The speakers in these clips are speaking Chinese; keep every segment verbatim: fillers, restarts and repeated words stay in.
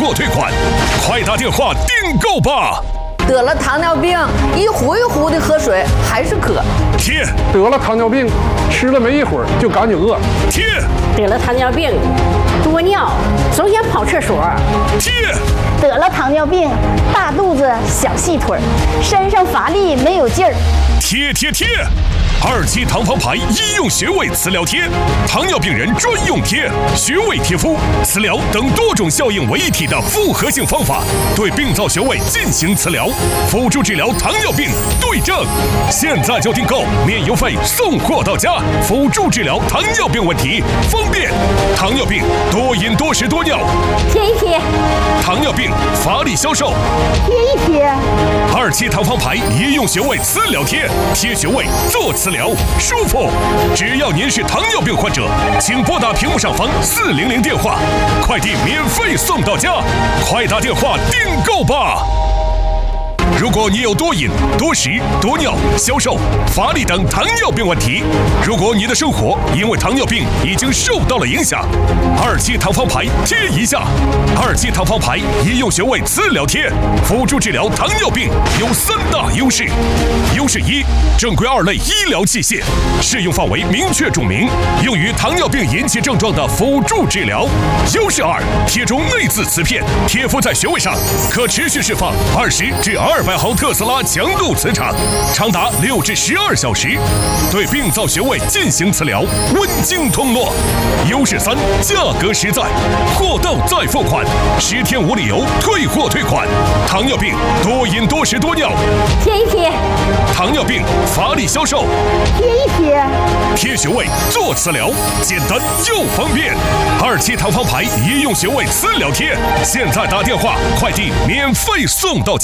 货退款，快打电话订购吧！ 得了糖尿病，一壶一壶的喝水还是渴。 贴， 得了糖尿病，吃了没一会儿就赶紧饿。 贴， 得了糖尿病，多尿，总想跑厕所。 贴， 得了糖尿病，大肚子小细腿，身上乏力没有劲儿。 贴贴贴！二期糖方牌医用穴位磁疗贴，糖尿病人专用贴，穴位贴敷、磁疗等多种效应为一体的复合性方法，对病灶穴位进行磁疗，辅助治疗糖尿病对症。现在就订购，免邮费送货到家，辅助治疗糖尿病问题，方便。糖尿病多饮多食多尿， 贴一贴； 糖尿病乏力消瘦， 贴一贴。 二期糖方牌医用穴位磁疗贴，贴穴位做磁疗舒服。只要您是糖尿病患者，请拨打屏幕上方四零零电话，快递免费送到家，快打电话订购吧。如果你有多饮、多食、多尿、消瘦、乏力等糖尿病问题，如果你的生活因为糖尿病已经受到了影响，二期糖方牌贴一下。二期糖方牌医用穴位磁疗贴，辅助治疗糖尿病有三大优势。优势一，正规二类医疗器械，适用范围明确注明，用于糖尿病引起症状的辅助治疗。优势二，贴中内置磁片，贴敷在穴位上，可持续释放二十至二百毫特斯拉强度磁场，长达六至十二小时，对病灶穴位进行磁疗，温经通络。优势三，价格实在，货到再付款，十天无理由退货退款。糖尿病多饮多食多尿， 贴一贴； 糖尿病乏力消瘦， 贴一贴。 贴穴位做磁疗，简单又方便。二期糖方牌医用穴位磁疗贴，现在打电话，快递免费送到家。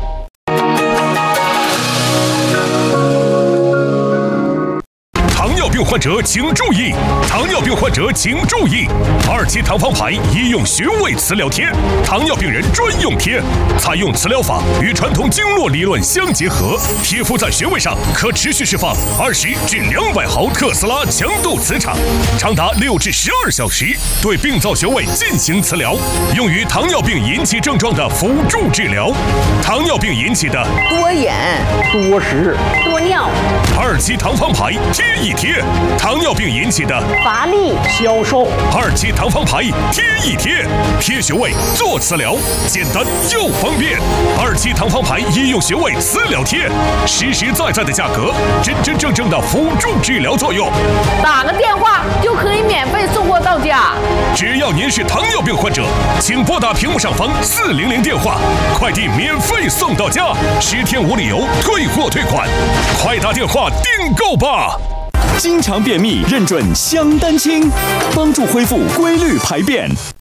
糖尿病患者请注意！糖尿病患者请注意！二期糖方牌医用穴位磁疗贴，糖尿病人专用贴，采用磁疗法与传统经络理论相结合，贴敷在穴位上，可持续释放二十至两百毫特斯拉强度磁场，长达六至十二小时，对病灶穴位进行磁疗，用于糖尿病引起症状的辅助治疗。糖尿病引起的多饮、 多食、 多尿。 二期糖方牌贴一贴，糖尿病引起的乏力、 消瘦。 二期糖方牌贴一贴，贴穴位做磁疗，简单又方便。二期糖方牌医用穴位磁疗贴，实实在在的价格，真真正正的辅助治疗作用。 打个电话就可以免费送货到家。 只要您是糖尿病患者，请拨打屏幕上方四零零电话，快递免费送到家，十天无理由退货退款，快打电话订购吧。 经常便秘，认准香丹清，帮助恢复规律排便。